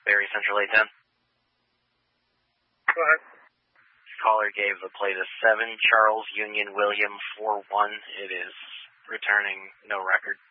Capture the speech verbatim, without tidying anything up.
Barry Central eight ten. Go ahead. Caller gave the plate a seven, Charles Union William four one. It is returning no record.